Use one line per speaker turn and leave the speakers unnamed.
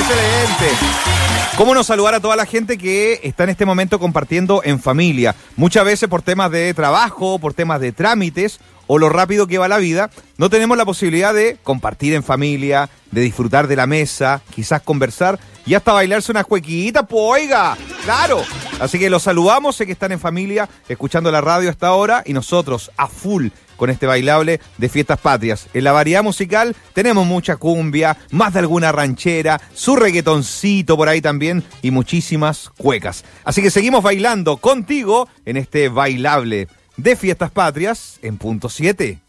excelente. ¿Cómo no saludar a toda la gente que está en este momento compartiendo en familia? Muchas veces por temas de trabajo, por temas de trámites o lo rápido que va la vida, no tenemos la posibilidad de compartir en familia, de disfrutar de la mesa, quizás conversar y hasta bailarse unas cuequitas, pues oiga, claro. Así que los saludamos, sé que están en familia, escuchando la radio hasta ahora y nosotros a full con este bailable de Fiestas Patrias. En la variedad musical tenemos mucha cumbia, más de alguna ranchera, su reggaetoncito por ahí también y muchísimas cuecas. Así que seguimos bailando contigo en este bailable de Fiestas Patrias en punto 7.